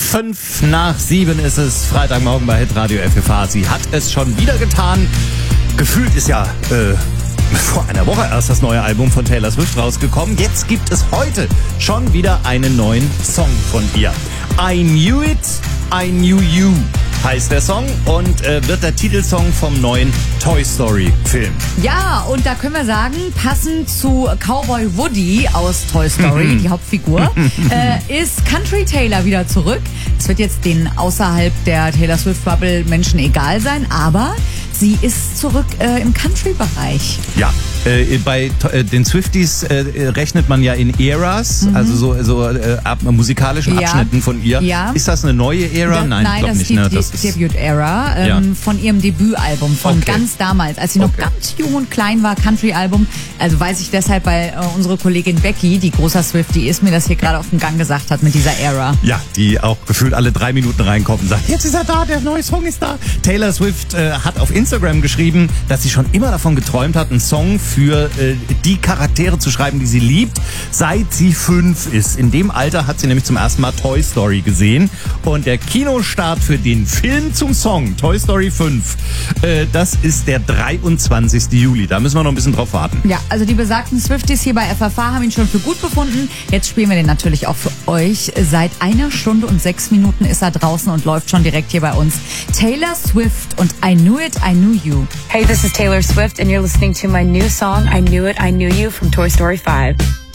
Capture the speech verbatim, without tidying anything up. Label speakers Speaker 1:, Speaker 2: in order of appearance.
Speaker 1: Fünf nach sieben ist es, Freitagmorgen bei Hitradio F F H. Sie hat es schon wieder getan. Gefühlt ist ja äh, vor einer Woche erst das neue Album von Taylor Swift rausgekommen. Jetzt gibt es heute schon wieder einen neuen Song von ihr. I Knew It, I Knew You heißt der Song und äh, wird der Titelsong vom neuen Toy Story Film.
Speaker 2: Ja, und da können wir sagen, passend zu Cowboy Woody aus Toy Story, die Hauptfigur, äh, ist Country Taylor wieder zurück. Es wird jetzt den außerhalb der Taylor Swift Bubble Menschen egal sein, aber sie ist zurück äh, im Country-Bereich.
Speaker 1: Ja, äh, bei äh, den Swifties äh, rechnet man ja in Eras, mhm. also so, so äh, ab, musikalischen
Speaker 2: ja.
Speaker 1: Abschnitten von ihr.
Speaker 2: Ja.
Speaker 1: Ist das eine neue Ära?
Speaker 2: Da,
Speaker 1: nein,
Speaker 2: nein,
Speaker 1: ich glaube nicht.
Speaker 2: Die,
Speaker 1: Ne?
Speaker 2: Die,
Speaker 1: das
Speaker 2: ist die Debut-Ära ähm,
Speaker 1: ja.
Speaker 2: von ihrem Debütalbum, von
Speaker 1: okay.
Speaker 2: ganz damals, als sie noch
Speaker 1: okay.
Speaker 2: ganz jung und klein war, Country-Album. Also weiß ich deshalb, weil äh, unsere Kollegin Becky, die großer Swiftie ist, mir das hier gerade auf den Gang gesagt hat mit dieser Ära.
Speaker 1: Ja, die auch gefühlt alle drei Minuten reinkommt und sagt, jetzt ist er da, der neue Song ist da. Taylor Swift äh, hat auf Instagram geschrieben, dass sie schon immer davon geträumt hat, einen Song für äh, die Charaktere zu schreiben, die sie liebt, seit sie fünf ist. In dem Alter hat sie nämlich zum ersten Mal Toy Story gesehen und der Kinostart für den Film zum Song Toy Story fünf, äh, das ist der dreiundzwanzigsten Juli. Da müssen wir noch ein bisschen drauf warten.
Speaker 2: Ja, also die besagten Swifties hier bei F F H haben ihn schon für gut befunden. Jetzt spielen wir den natürlich auch für euch. Seit einer Stunde und sechs Minuten ist er draußen und läuft schon direkt hier bei uns. Taylor Swift und I Knew It, I Knew You.
Speaker 3: Hey, this is Taylor Swift and you're listening to my new song, I Knew It, I Knew You from Toy Story five.